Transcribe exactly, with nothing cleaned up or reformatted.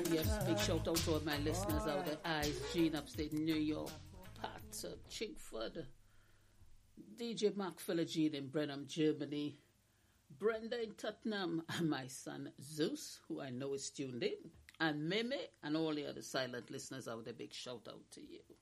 Yes, big shout out to all my listeners out there. Eyes, Gene, upstate New York, Pat, uh, Chinkford, D J Mark Gene in Brenham, Germany, Brenda in Tottenham, and my son Zeus, who I know is tuned in, and Mimi, and all the other silent listeners out there. Big shout out to you.